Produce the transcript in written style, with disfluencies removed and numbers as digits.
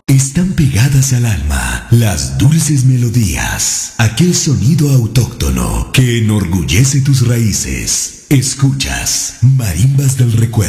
Están pegadas al alma las dulces melodías, aquel sonido autóctono que enorgullece tus raíces. Escuchas Marimbas del Recuerdo.